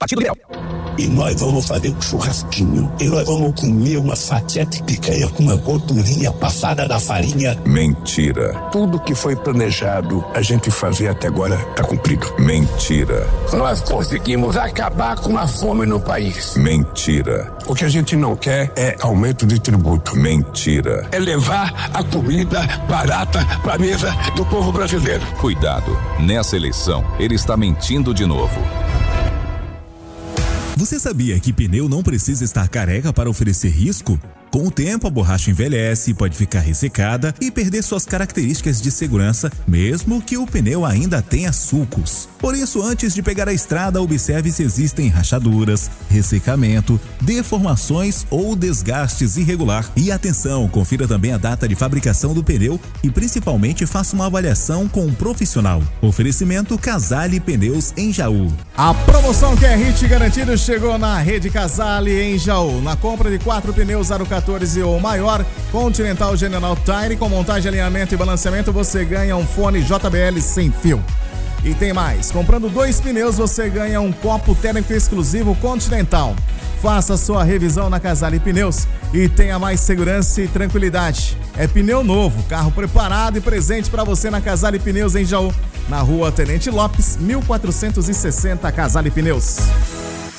Partido Liberal. E nós vamos fazer um churrasquinho. E nós vamos comer uma fatia de picanha com uma gordurinha passada da farinha. Mentira. Tudo que foi planejado a gente fazer até agora está cumprido. Mentira. Nós conseguimos acabar com a fome no país. Mentira. O que a gente não quer é aumento de tributo. Mentira. É levar a comida barata para a mesa do povo brasileiro. Cuidado, nessa eleição ele está mentindo de novo. Você sabia que pneu não precisa estar careca para oferecer risco? Com o tempo, a borracha envelhece, pode ficar ressecada e perder suas características de segurança, mesmo que o pneu ainda tenha sulcos. Por isso, antes de pegar a estrada, observe se existem rachaduras, ressecamento, deformações ou desgastes irregular. E atenção, confira também a data de fabricação do pneu e principalmente faça uma avaliação com um profissional. Oferecimento Casale Pneus em Jaú. A promoção que é hit garantido chegou na Rede Casale em Jaú. Na compra de 4 pneus aro 14 ou maior, Continental General Tire com montagem, alinhamento e balanceamento, você ganha um fone JBL sem fio. E tem mais, comprando 2 pneus você ganha um copo térmico exclusivo Continental. Faça sua revisão na Casale Pneus e tenha mais segurança e tranquilidade. É pneu novo, carro preparado e presente para você na Casale Pneus em Jaú, na Rua Tenente Lopes, 1460, Casale Pneus.